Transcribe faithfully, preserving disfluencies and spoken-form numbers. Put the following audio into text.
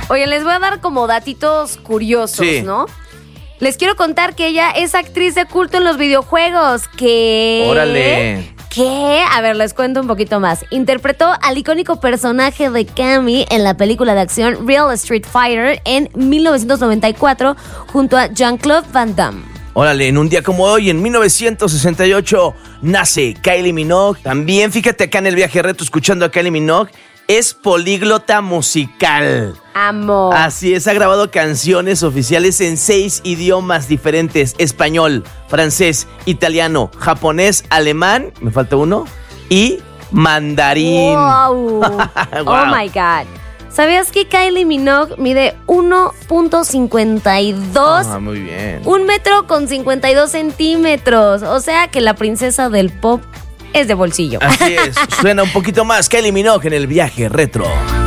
Oye, les voy a dar como datitos curiosos, Sí. ¿no? Les quiero contar que ella es actriz de culto en los videojuegos. ¿Qué? Órale. ¿Qué? A ver, les cuento un poquito más. Interpretó al icónico personaje de Cammy en la película de acción Real Street Fighter en mil novecientos noventa y cuatro junto a Jean-Claude Van Damme. Órale, en un día como hoy, en mil novecientos sesenta y ocho, nace Kylie Minogue. También, fíjate acá en el viaje reto, escuchando a Kylie Minogue, es políglota musical. Amo. Así es, ha grabado canciones oficiales en seis idiomas diferentes: español, francés, italiano, japonés, alemán, me falta uno, y mandarín. Wow. Wow. Oh my God. ¿Sabías que Kylie Minogue mide uno punto cincuenta y dos? Ah, muy bien. Un metro con cincuenta y dos centímetros. O sea que la princesa del pop es de bolsillo. Así es, suena un poquito más Kylie Minogue en el viaje retro.